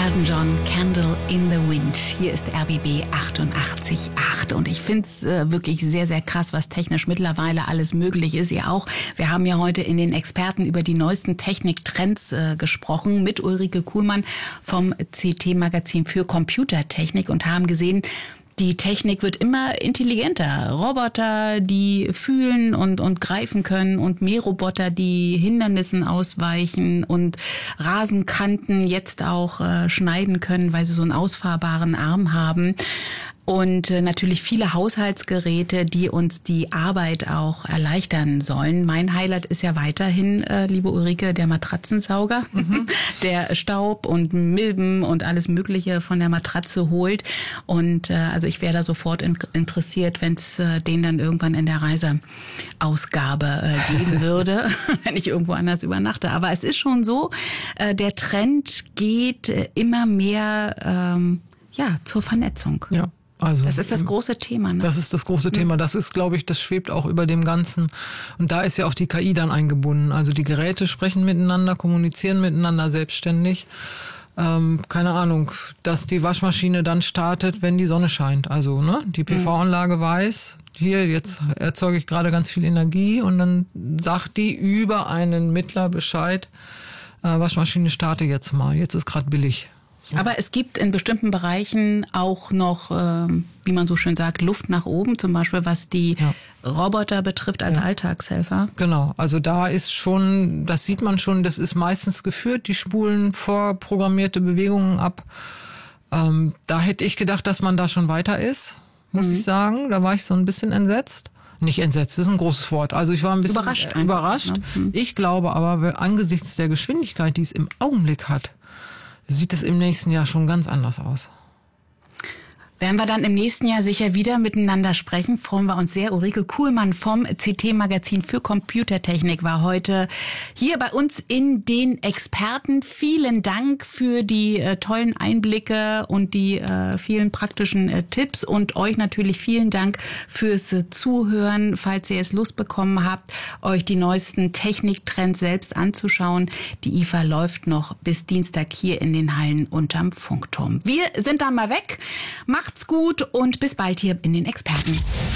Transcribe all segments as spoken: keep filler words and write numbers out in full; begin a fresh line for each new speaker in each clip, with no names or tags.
Elton John, Candle in the Wind. Hier ist R B B achtundachtzig Komma acht und ich finde es äh, wirklich sehr, sehr krass, was technisch mittlerweile alles möglich ist. Ihr auch. Wir haben ja heute in den Experten über die neuesten Techniktrends äh, gesprochen mit Ulrike Kuhlmann vom C T-Magazin für Computertechnik und haben gesehen, die Technik wird immer intelligenter. Roboter, die fühlen und, und greifen können und Mähroboter, die Hindernissen ausweichen und Rasenkanten jetzt auch äh, schneiden können, weil sie so einen ausfahrbaren Arm haben. Und äh, natürlich viele Haushaltsgeräte, die uns die Arbeit auch erleichtern sollen. Mein Highlight ist ja weiterhin, äh, liebe Ulrike, der Matratzensauger, mhm. der Staub und Milben und alles Mögliche von der Matratze holt. Und äh, also ich wäre da sofort in, interessiert, wenn es äh, den dann irgendwann in der Reiseausgabe äh, geben würde, wenn ich irgendwo anders übernachte. Aber es ist schon so, äh, der Trend geht äh, immer mehr ähm, ja, zur Vernetzung.
Ja. Also,
das ist das große Thema, ne?
Das ist das große Thema. Das ist, glaube ich, das schwebt auch über dem Ganzen. Und da ist ja auch die K I dann eingebunden. Also die Geräte sprechen miteinander, kommunizieren miteinander selbstständig. Ähm, keine Ahnung, dass die Waschmaschine dann startet, wenn die Sonne scheint. Also ne, die P V-Anlage weiß, hier, jetzt erzeuge ich gerade ganz viel Energie und dann sagt die über einen Mittler Bescheid, äh, Waschmaschine starte jetzt mal, jetzt ist gerade billig.
Aber es gibt in bestimmten Bereichen auch noch, ähm, wie man so schön sagt, Luft nach oben, zum Beispiel was die ja. Roboter betrifft als ja. Alltagshelfer.
Genau, also da ist schon, das sieht man schon, das ist meistens geführt, die spulen vorprogrammierte Bewegungen ab. Ähm, da hätte ich gedacht, dass man da schon weiter ist, muss mhm. ich sagen. Da war ich so ein bisschen entsetzt. Nicht entsetzt, das ist ein großes Wort. Also ich war ein bisschen überrascht. Äh, überrascht. Ja. Mhm. Ich glaube aber, angesichts der Geschwindigkeit, die es im Augenblick hat, sieht es im nächsten Jahr schon ganz anders aus.
Werden wir dann im nächsten Jahr sicher wieder miteinander sprechen, freuen wir uns sehr. Ulrike Kuhlmann vom C T-Magazin für Computertechnik war heute hier bei uns in den Experten. Vielen Dank für die äh, tollen Einblicke und die äh, vielen praktischen äh, Tipps und euch natürlich vielen Dank fürs äh, Zuhören. Falls ihr es Lust bekommen habt, euch die neuesten Techniktrends selbst anzuschauen. Die I F A läuft noch bis Dienstag hier in den Hallen unterm Funkturm. Wir sind dann mal weg. Macht Macht's gut und bis bald hier in den Experten.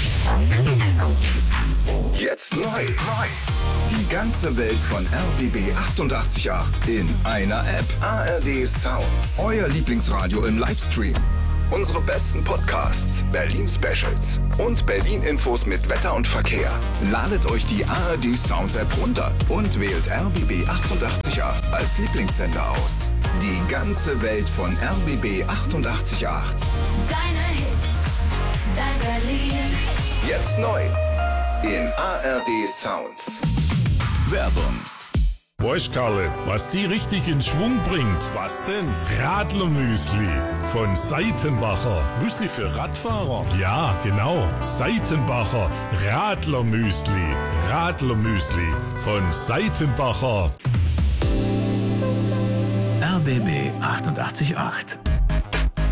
Jetzt neu. Die ganze Welt von R B B achtundachtzig Komma acht in einer App. A R D Sounds. Euer Lieblingsradio im Livestream. Unsere besten Podcasts, Berlin-Specials und Berlin-Infos mit Wetter und Verkehr. Ladet euch die A R D Sounds App runter und wählt R B B achtundachtzig Komma acht als Lieblingssender aus. Die ganze Welt von R B B achtundachtzig Komma acht.
Deine Hits, dein Berlin.
Jetzt neu in A R D Sounds. Werbung.
Bosch Karle, was die richtig in Schwung bringt. Was denn? Radlermüsli von Seitenbacher. Müsli für Radfahrer? Ja, genau. Seitenbacher Radlermüsli. Radlermüsli von Seitenbacher.
R B B achtundachtzig Komma acht